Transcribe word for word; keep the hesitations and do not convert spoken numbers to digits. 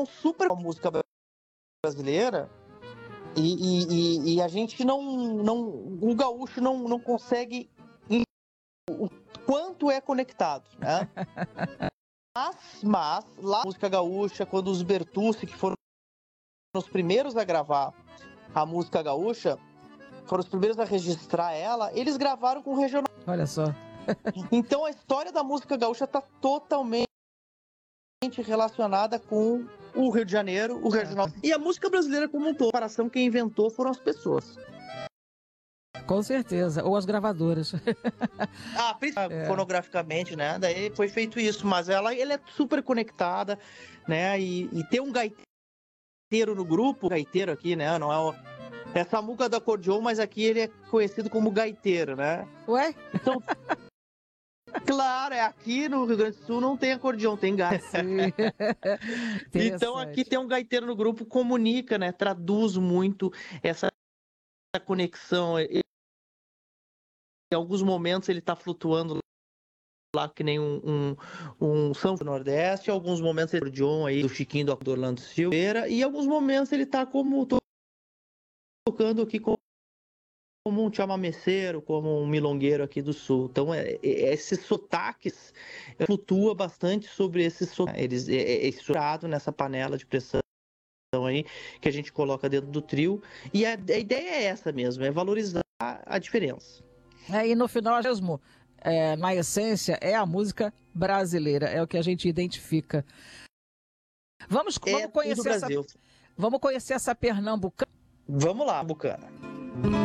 são super com a música brasileira e, e, e, e a gente não, não o gaúcho não, não consegue o quanto é conectado, né? Mas, mas lá na música gaúcha, quando os Bertucci, que foram os primeiros a gravar a música gaúcha, foram os primeiros a registrar ela, eles gravaram com o regional. Olha só. Então a história da música gaúcha está totalmente relacionada com o Rio de Janeiro, o regional. E a música brasileira como um todo, a comparação, quem inventou foram as pessoas. Com certeza, ou as gravadoras. Ah, é. Fonograficamente, né? Daí foi feito isso, mas ela, ela é super conectada, né? E, e ter um gaiteiro no grupo, gaiteiro aqui, né? Não é o, é Samuca do acordeon, mas aqui ele é conhecido como gaiteiro, né? Ué? Então, claro, é aqui no Rio Grande do Sul não tem acordeon, tem gaita. Então aqui tem um gaiteiro no grupo, comunica, né? Traduz muito essa conexão. Em alguns momentos ele está flutuando lá que nem um, um, um São do Nordeste, em alguns momentos ele é acordeon aí do Chiquinho do Orlando Silveira, e em alguns momentos ele está como tocando aqui como, como um chamameceiro, como um milongueiro aqui do Sul. Então é, é, esses sotaques flutua bastante sobre esses sotaques. Eles é, é, é estourado nessa panela de pressão aí que a gente coloca dentro do trio, e a, a ideia é essa mesmo, é valorizar a diferença. É, e no final mesmo, é, na essência, é a música brasileira, é o que a gente identifica. Vamos, é vamos conhecer essa, vamos conhecer essa pernambucana. Vamos lá, Bucana.